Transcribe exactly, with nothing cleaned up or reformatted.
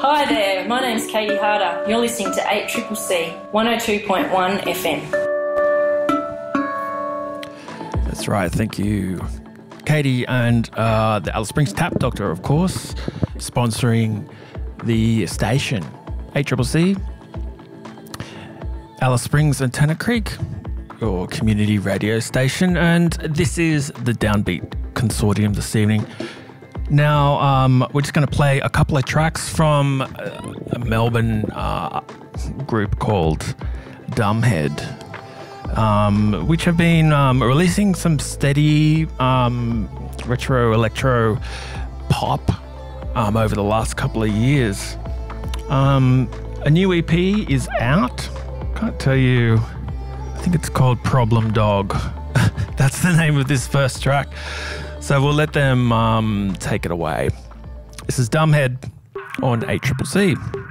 Hi there, my name's Katie Harder. You're listening to eight C C C, one oh two point one F M. That's right, thank you. Katie and uh, the Alice Springs Tap Doctor, of course, sponsoring the station, eight C C C, Alice Springs and Tennant Creek, your community radio station, and this is the Downbeat Consortium this evening. Now, um, we're just going to play a couple of tracks from a Melbourne uh, group called Dumbhead, um, which have been um, releasing some steady um, retro electro pop um, over the last couple of years. Um, a new E P is out. Can't tell you. I think it's called Problem Dog. That's the name of this first track. So we'll let them um, take it away. This is Dumbhead on eight C C C.